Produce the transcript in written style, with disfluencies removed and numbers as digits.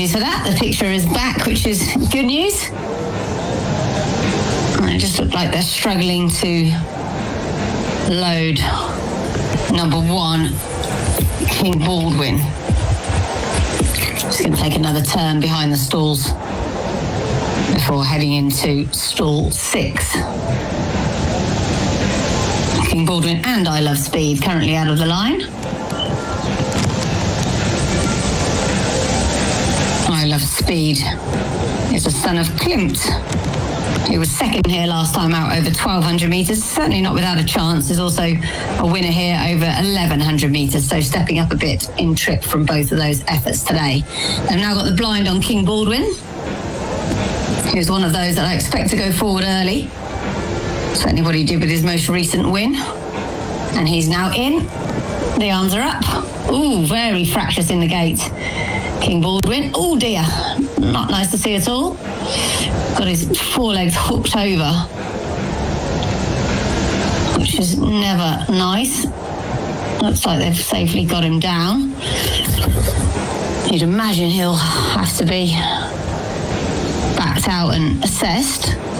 apologies for that. The picture is back, which is good news. And it just looked like they're struggling to load number 1, King Baldwin. Just going to take another turn behind the stalls before heading into stall 6. King Baldwin and I Love Speed currently out of the line. I Love Speed is a son of Klimt, who was second here last time out over 1,200 metres. Certainly not without a chance. There's also a winner here over 1,100 metres, so stepping up a bit in trip from both of those efforts today. They've now got the blind on King Baldwin, who's one of those that I expect to go forward early. Certainly what he did with his most recent win. And he's now in. The arms are up. Ooh, very fractious in the gate. King Baldwin. Oh dear. Not nice to see at all. Got his forelegs hooked over, which is never nice. Looks like they've safely got him down. You'd imagine he'll have to be backed out and assessed.